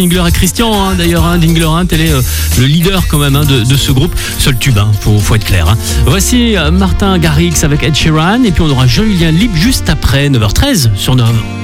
Dingler et Christian, d'ailleurs, Dingler, tel est le leader quand même de ce groupe. Seul tube, faut être clair. Voici Martin Garrix avec Ed Sheeran, et puis on aura Julien Lieb juste après 9h13 sur 9.